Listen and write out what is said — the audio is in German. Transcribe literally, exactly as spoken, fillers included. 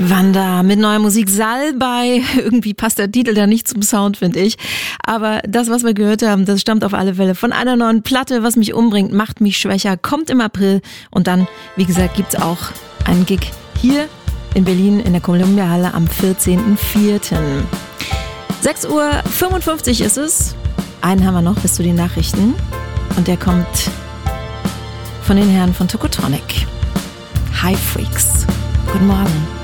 Wanda mit neuer Musik Salbei. Irgendwie passt der Titel da nicht zum Sound, finde ich. Aber das, was wir gehört haben, das stammt auf alle Fälle von einer neuen Platte. Was mich umbringt, macht mich schwächer. Kommt im April. Und dann, wie gesagt, gibt's auch einen Gig hier in Berlin in der Columbia-Halle am vierzehnten vierten sechs Uhr fünfundfünfzig ist es. Einen haben wir noch bis zu den Nachrichten. Und der kommt von den Herren von Tokotronic. High Freaks. Guten Morgen.